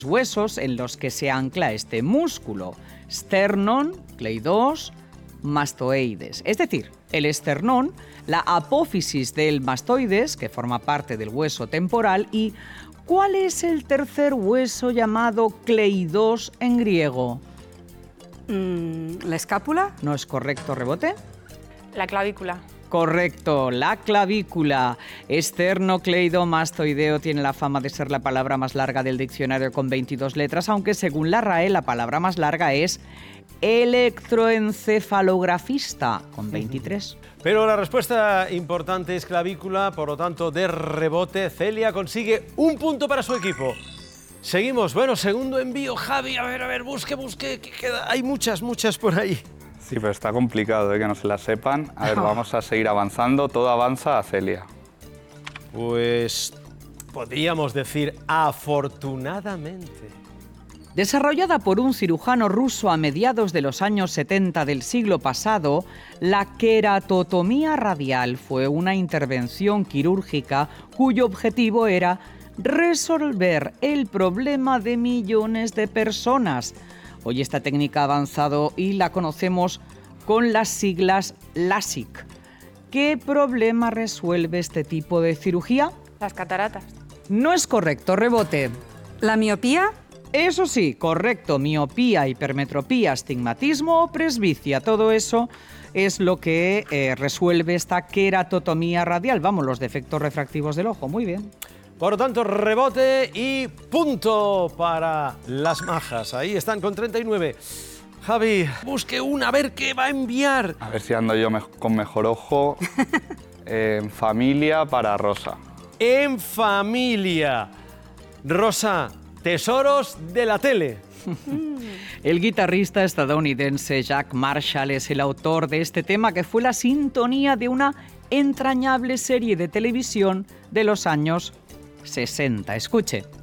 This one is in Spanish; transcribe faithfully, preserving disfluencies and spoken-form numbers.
huesos en los que se ancla este músculo: sternón, cleidos, mastoides. Es decir, el esternón, la apófisis del mastoides, que forma parte del hueso temporal, y ¿cuál es el tercer hueso llamado cleidos en griego? Mm, ¿La escápula? ¿No es correcto, Rebote? La clavícula. Correcto, la clavícula. Esternocleidomastoideo tiene la fama de ser la palabra más larga del diccionario con veintidós letras, aunque según la R A E la palabra más larga es electroencefalografista, con veintitrés. Pero la respuesta importante es clavícula, por lo tanto, de Rebote, Celia consigue un punto para su equipo. Seguimos, bueno, segundo envío, Javi, a ver, a ver, busque, busque, que queda, hay muchas, muchas por ahí. Sí, pero está complicado, ¿eh? Que no se la sepan. A ver, vamos a seguir avanzando. Todo avanza a Celia. Pues podríamos decir afortunadamente. Desarrollada por un cirujano ruso a mediados de los años setenta del siglo pasado, la queratotomía radial fue una intervención quirúrgica cuyo objetivo era resolver el problema de millones de personas. Hoy esta técnica ha avanzado y la conocemos con las siglas LASIK. ¿Qué problema resuelve este tipo de cirugía? Las cataratas. No es correcto, Rebote. ¿La miopía? Eso sí, correcto, miopía, hipermetropía, astigmatismo o presbicia, todo eso es lo que eh, resuelve esta queratotomía radial. Vamos, los defectos refractivos del ojo, muy bien. Por lo tanto, Rebote y punto para las majas. Ahí están con treinta y nueve. Javi, busque una, a ver qué va a enviar. A ver si ando yo me con mejor ojo. En familia para Rosa. En familia. Rosa, tesoros de la tele. El guitarrista estadounidense Jack Marshall es el autor de este tema, que fue la sintonía de una entrañable serie de televisión de los años sesenta. Escuche.